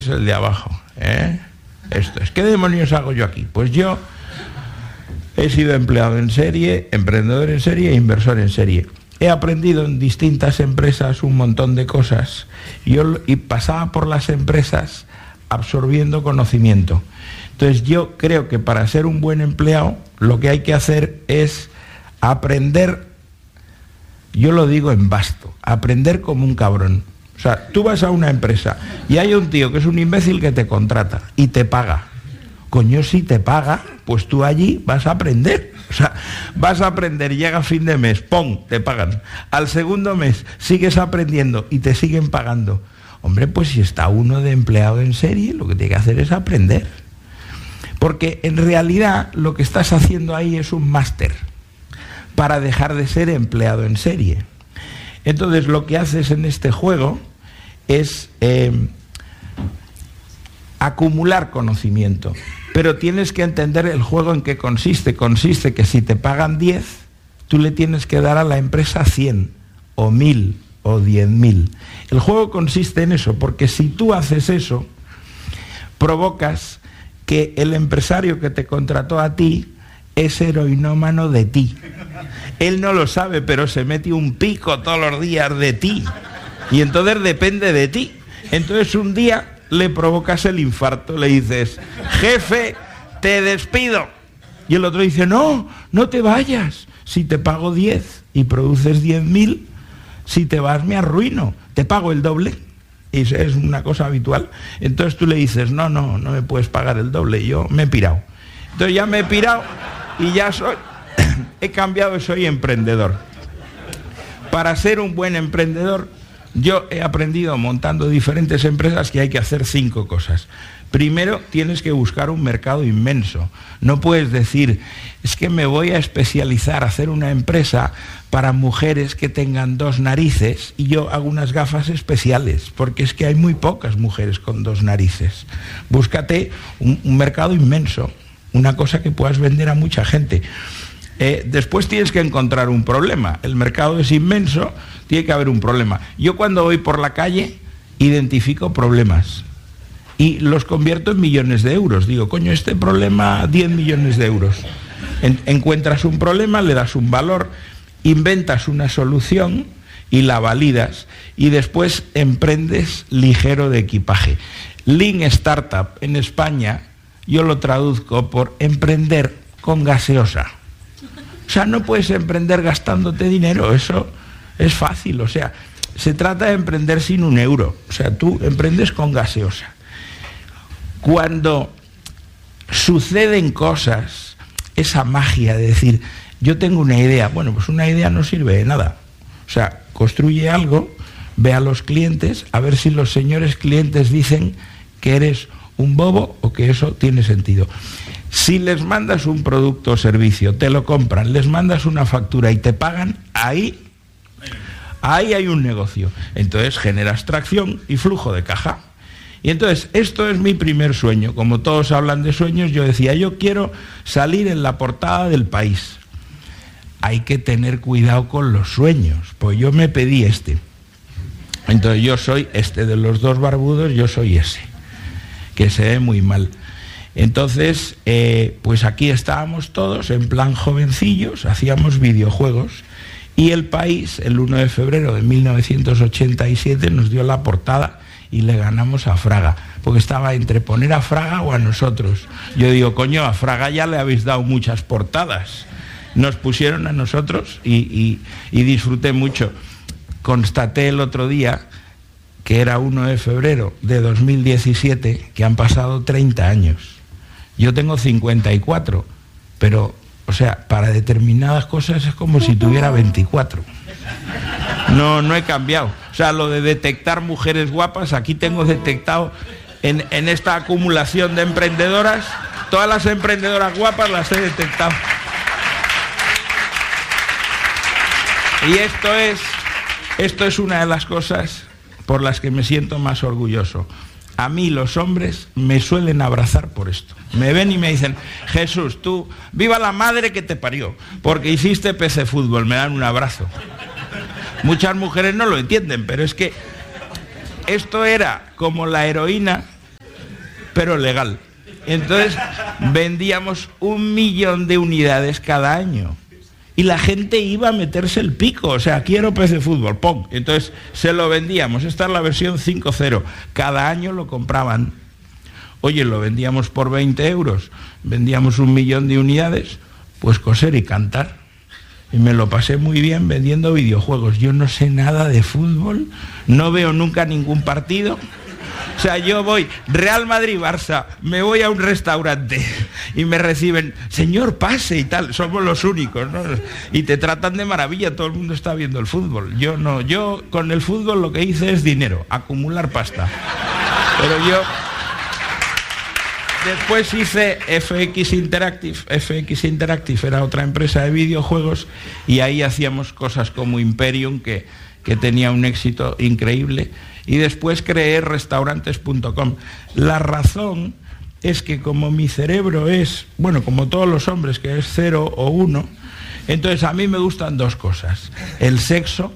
es el de abajo, Esto es, ¿qué demonios hago yo aquí? Pues yo he sido empleado en serie, emprendedor en serie e inversor en serie. He aprendido en distintas empresas un montón de cosas y pasaba por las empresas absorbiendo conocimiento. Entonces yo creo que para ser un buen empleado lo que hay que hacer es aprender, yo lo digo en vasto, aprender como un cabrón. O sea, tú vas a una empresa y hay un tío que es un imbécil que te contrata y te paga. Coño, si te paga, pues tú allí vas a aprender. O sea, vas a aprender, llega fin de mes, ¡pum!, te pagan. Al segundo mes sigues aprendiendo y te siguen pagando. Hombre, pues si está uno de empleado en serie, lo que tiene que hacer es aprender. Porque en realidad lo que estás haciendo ahí es un máster para dejar de ser empleado en serie. Entonces lo que haces en este juego es acumular conocimiento, pero tienes que entender el juego en qué consiste. Consiste que si te pagan 10, tú le tienes que dar a la empresa 100 o 1000 o 10.000. El juego consiste en eso, porque si tú haces eso, provocas que el empresario que te contrató a ti es heroinómano de ti. Él no lo sabe, pero se mete un pico todos los días de ti. Y entonces depende de ti. Entonces un día le provocas el infarto, le dices, jefe, te despido. Y el otro dice, no, no te vayas. Si te pago 10 y produces 10.000, si te vas me arruino, te pago el doble. Y es una cosa habitual. Entonces tú le dices, no me puedes pagar el doble, yo me he pirado. Entonces ya me he pirado y ya he cambiado y soy emprendedor. Para ser un buen emprendedor, yo he aprendido montando diferentes empresas que hay que hacer 5 cosas. Primero, tienes que buscar un mercado inmenso. No puedes decir, es que me voy a especializar, a hacer una empresa para mujeres que tengan 2 narices y yo hago unas gafas especiales, porque es que hay muy pocas mujeres con 2 narices. Búscate un mercado inmenso, una cosa que puedas vender a mucha gente. Después tienes que encontrar un problema. El mercado es inmenso, tiene que haber un problema. Yo cuando voy por la calle identifico problemas y los convierto en millones de euros. Digo, coño, este problema, 10 millones de euros. Encuentras un problema, le das un valor, inventas una solución y la validas y después emprendes ligero de equipaje. Lean Startup en España yo lo traduzco por emprender con gaseosa. O sea, no puedes emprender gastándote dinero, eso es fácil. O sea, se trata de emprender sin un euro. O sea, tú emprendes con gaseosa. Cuando suceden cosas, esa magia de decir, yo tengo una idea, bueno, pues una idea no sirve de nada. O sea, construye algo, ve a los clientes, a ver si los señores clientes dicen que eres un bobo o que eso tiene sentido. Si les mandas un producto o servicio, te lo compran, les mandas una factura y te pagan, ahí hay un negocio. Entonces generas tracción y flujo de caja. Y entonces, esto es mi primer sueño. Como todos hablan de sueños, yo decía, yo quiero salir en la portada del País. Hay que tener cuidado con los sueños, pues yo me pedí este. Entonces yo soy este de los 2 barbudos, yo soy ese, que se ve muy mal. Entonces, pues aquí estábamos todos en plan jovencillos, hacíamos videojuegos y El País, el 1 de febrero de 1987, nos dio la portada y le ganamos a Fraga, porque estaba entre poner a Fraga o a nosotros. Yo digo, coño, a Fraga ya le habéis dado muchas portadas. Nos pusieron a nosotros y disfruté mucho. Constaté el otro día que era 1 de febrero de 2017, que han pasado 30 años. Yo tengo 54, pero, o sea, para determinadas cosas es como si tuviera 24. No he cambiado. O sea, lo de detectar mujeres guapas, aquí tengo detectado en esta acumulación de emprendedoras, todas las emprendedoras guapas las he detectado. Y esto es una de las cosas por las que me siento más orgulloso. A mí los hombres me suelen abrazar por esto. Me ven y me dicen, Jesús, tú, viva la madre que te parió, porque hiciste PC Fútbol, me dan un abrazo. Muchas mujeres no lo entienden, pero es que esto era como la heroína pero legal. Entonces vendíamos 1 millón de unidades cada año. Y la gente iba a meterse el pico, o sea, quiero pez de fútbol, ¡pum! Entonces se lo vendíamos, esta es la versión 5.0, cada año lo compraban. Oye, lo vendíamos por 20 euros, vendíamos 1 millón de unidades, pues coser y cantar. Y me lo pasé muy bien vendiendo videojuegos. Yo no sé nada de fútbol, no veo nunca ningún partido. O sea, yo voy, Real Madrid-Barça, me voy a un restaurante y me reciben, señor, pase y tal, somos los únicos, ¿no? Y te tratan de maravilla, todo el mundo está viendo el fútbol. Yo no, yo con el fútbol lo que hice es dinero, acumular pasta. Pero yo después hice FX Interactive. FX Interactive era otra empresa de videojuegos y ahí hacíamos cosas como Imperium, que tenía un éxito increíble. Y después creé restaurantes.com. La razón es que como mi cerebro es, bueno, como todos los hombres, que es 0 o 1, entonces a mí me gustan 2 cosas, el sexo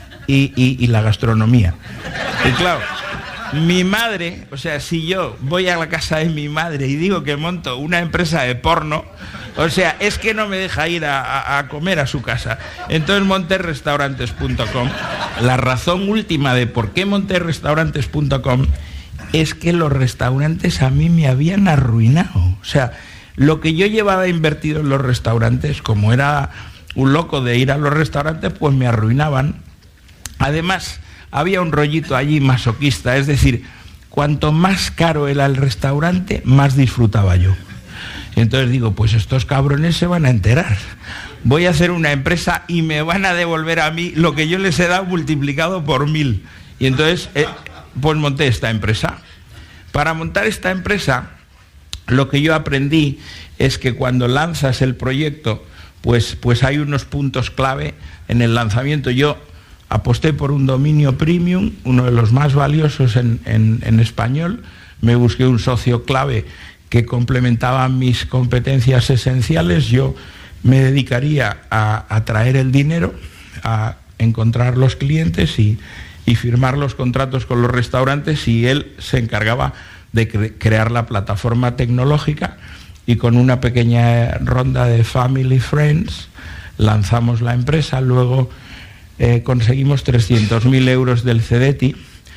y la gastronomía. Y claro, mi madre, o sea, si yo voy a la casa de mi madre y digo que monto una empresa de porno, o sea, es que no me deja ir a comer a su casa. Entonces monté restaurantes.com. La razón última de por qué monté restaurantes.com es que los restaurantes a mí me habían arruinado. O sea, lo que yo llevaba invertido en los restaurantes, como era un loco de ir a los restaurantes, pues me arruinaban. Además, había un rollito allí masoquista, es decir, cuanto más caro era el restaurante, más disfrutaba yo. Entonces digo, pues estos cabrones se van a enterar. Voy a hacer una empresa y me van a devolver a mí lo que yo les he dado multiplicado por 1000. Y entonces, pues monté esta empresa. Para montar esta empresa, lo que yo aprendí es que cuando lanzas el proyecto, pues hay unos puntos clave en el lanzamiento. Yo aposté por un dominio premium, uno de los más valiosos en español. Me busqué un socio clave que complementaba mis competencias esenciales. Yo me dedicaría a traer el dinero, a encontrar los clientes y firmar los contratos con los restaurantes, y él se encargaba de crear la plataforma tecnológica, y con una pequeña ronda de family friends lanzamos la empresa. Luego conseguimos 300.000 euros del CEDETI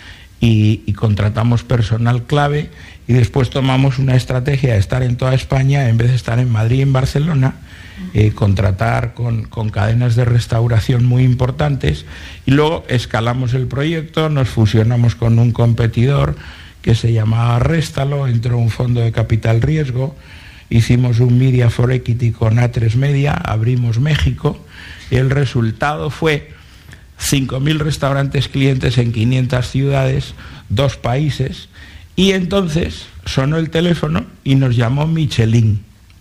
y contratamos personal clave, y después tomamos una estrategia de estar en toda España en vez de estar en Madrid y en Barcelona, contratar con cadenas de restauración muy importantes, y luego escalamos el proyecto, nos fusionamos con un competidor que se llamaba Réstalo, entró un fondo de capital riesgo, hicimos un Media for Equity con A3 Media, abrimos México, y el resultado fue 5.000 restaurantes clientes en 500 ciudades, 2 países, y entonces sonó el teléfono y nos llamó Michelin.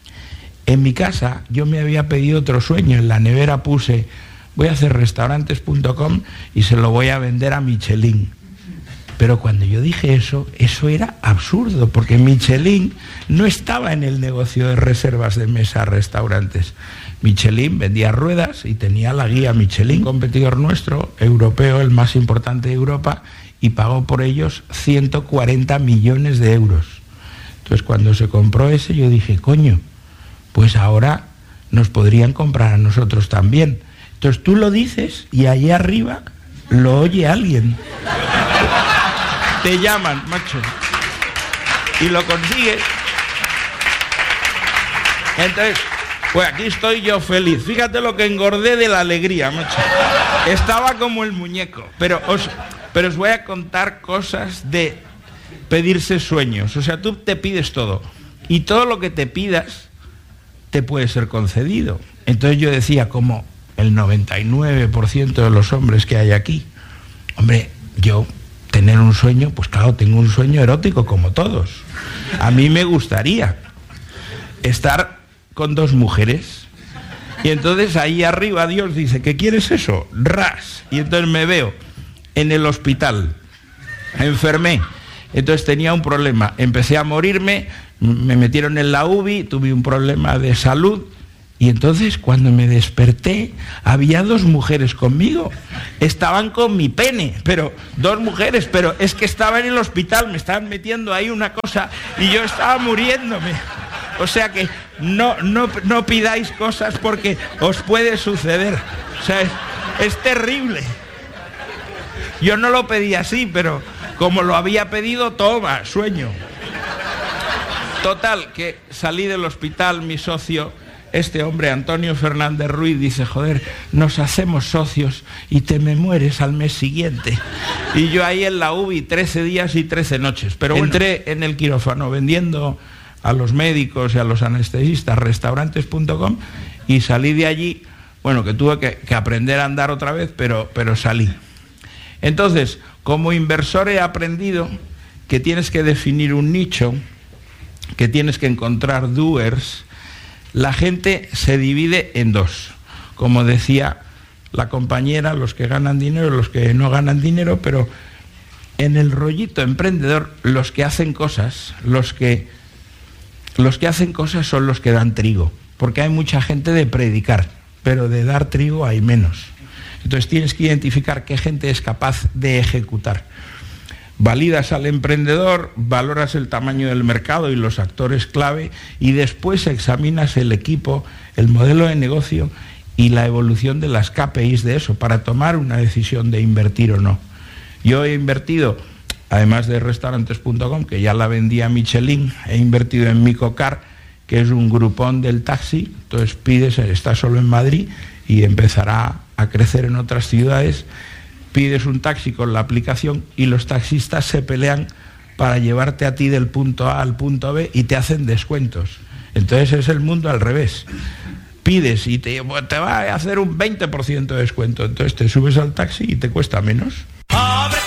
En mi casa yo me había pedido otro sueño, en la nevera puse, voy a hacer restaurantes.com y se lo voy a vender a Michelin. Pero cuando yo dije eso era absurdo, porque Michelin no estaba en el negocio de reservas de mesa a restaurantes. Michelin vendía ruedas y tenía la guía Michelin, competidor nuestro, europeo, el más importante de Europa, y pagó por ellos 140 millones de euros. Entonces, cuando se compró ese, yo dije, coño, pues ahora nos podrían comprar a nosotros también. Entonces tú lo dices y allí arriba lo oye alguien. Te llaman, macho, y lo consigues. Entonces, pues aquí estoy yo feliz. Fíjate lo que engordé de la alegría, macho. Estaba como el muñeco. Pero os voy a contar cosas de pedirse sueños. O sea, tú te pides todo, y todo lo que te pidas te puede ser concedido. Entonces yo decía, como el 99% de los hombres que hay aquí, hombre, yo tener un sueño, pues claro, tengo un sueño erótico como todos. A mí me gustaría estar con 2 mujeres. Y entonces ahí arriba Dios dice, ¿qué quieres eso? Ras. Y entonces me veo en el hospital, enfermé, entonces tenía un problema, empecé a morirme, me metieron en la UBI, tuve un problema de salud, Y entonces cuando me desperté había 2 mujeres conmigo, estaban con mi pene, pero 2 mujeres, pero es que estaba en el hospital, me estaban metiendo ahí una cosa y yo estaba muriéndome. O sea que no pidáis cosas porque os puede suceder. O sea, es terrible. Yo no lo pedí así, pero como lo había pedido, toma, sueño. Total, que salí del hospital, mi socio, este hombre, Antonio Fernández Ruiz, dice, joder, nos hacemos socios y te me mueres al mes siguiente. Y yo ahí en la UBI 13 días y 13 noches. Pero bueno, entré en el quirófano vendiendo a los médicos y a los anestesistas restaurantes.com y salí de allí, bueno, que tuve que aprender a andar otra vez, pero salí. Entonces, como inversor he aprendido que tienes que definir un nicho, que tienes que encontrar doers. La gente se divide en 2. Como decía la compañera, los que ganan dinero, los que no ganan dinero, pero en el rollito emprendedor, los que hacen cosas, los que hacen cosas son los que dan trigo, porque hay mucha gente de predicar, pero de dar trigo hay menos. Entonces tienes que identificar qué gente es capaz de ejecutar. Validas al emprendedor, valoras el tamaño del mercado y los actores clave y después examinas el equipo, el modelo de negocio y la evolución de las KPIs de eso para tomar una decisión de invertir o no. Yo he invertido, además de restaurantes.com, que ya la vendía Michelin, he invertido en Micocar, que es un grupón del taxi. Entonces pides, está solo en Madrid y empezará a crecer en otras ciudades. Pides un taxi con la aplicación y los taxistas se pelean para llevarte a ti del punto A al punto B y te hacen descuentos. Entonces es el mundo al revés. Pides y te va a hacer un 20% de descuento. Entonces te subes al taxi y te cuesta menos.